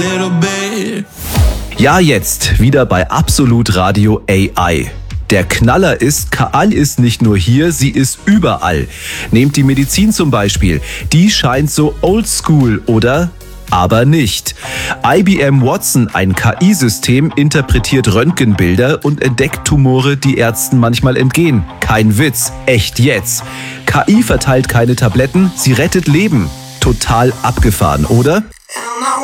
Ja, jetzt wieder bei Absolut Radio AI. Der Knaller ist, KI ist nicht nur hier, sie ist überall. Nehmt die Medizin zum Beispiel. Die scheint so oldschool, oder? Aber nicht. IBM Watson, ein KI-System, interpretiert Röntgenbilder und entdeckt Tumore, die Ärzten manchmal entgehen. Kein Witz, echt jetzt. KI verteilt keine Tabletten, sie rettet Leben. Total abgefahren, oder?